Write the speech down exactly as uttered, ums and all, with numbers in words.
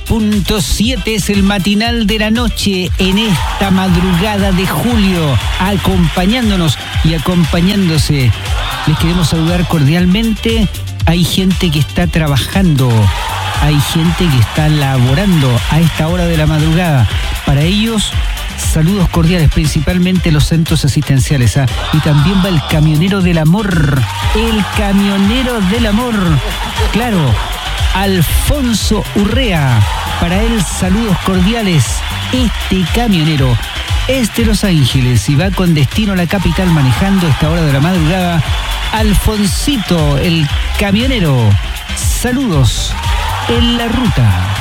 punto siete es el matinal de la noche en esta madrugada de julio, acompañándonos y acompañándose. Les queremos saludar cordialmente. Hay gente que está trabajando, hay gente que está laborando a esta hora de la madrugada. Para ellos, saludos cordiales, principalmente los centros asistenciales. ¿ah? Y también va el camionero del amor, el camionero del amor. Claro, Alfonso Urrea. Para él, saludos cordiales. Este camionero es de Los Ángeles y va con destino a la capital manejando a esta hora de la madrugada. Alfonsito, el camionero. Saludos en la ruta.